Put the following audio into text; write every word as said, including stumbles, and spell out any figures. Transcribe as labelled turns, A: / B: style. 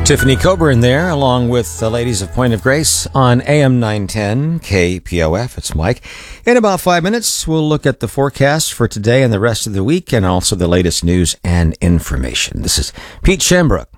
A: Tiffany Coburn there, along with the ladies of Point of Grace on A M nine ten K P O F. It's Mike. In about five minutes, we'll look at the forecast for today and the rest of the week, and also the latest news and information. This is Pete Shamrock